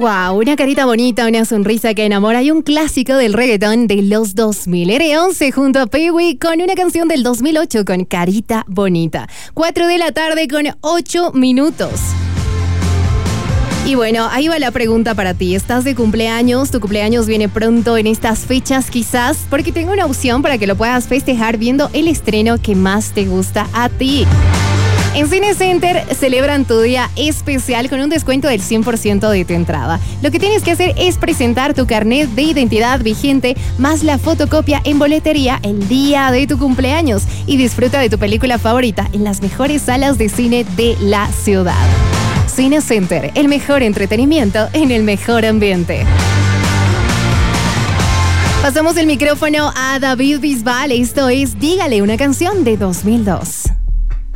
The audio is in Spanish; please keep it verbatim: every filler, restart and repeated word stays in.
Wow, una carita bonita, una sonrisa que enamora y un clásico del reggaetón de los dos mil. R once junto a Pee Wee con una canción del dos mil ocho con Carita Bonita. cuatro de la tarde con ocho minutos. Y bueno, ahí va la pregunta para ti. ¿Estás de cumpleaños? ¿Tu cumpleaños viene pronto en estas fechas quizás? Porque tengo una opción para que lo puedas festejar viendo el estreno que más te gusta a ti. En Cine Center celebran tu día especial con un descuento del cien por ciento de tu entrada. Lo que tienes que hacer es presentar tu carnet de identidad vigente más la fotocopia en boletería el día de tu cumpleaños y disfruta de tu película favorita en las mejores salas de cine de la ciudad. Cine Center, el mejor entretenimiento en el mejor ambiente. Pasamos el micrófono a David Bisbal. Esto es Dígale, una canción de dos mil dos.